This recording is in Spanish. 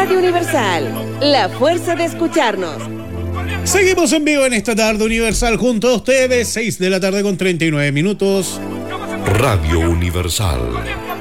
Radio Universal, la fuerza de escucharnos. Seguimos en vivo en esta tarde Universal junto a ustedes, 6 de la tarde con 39 minutos. Radio Universal.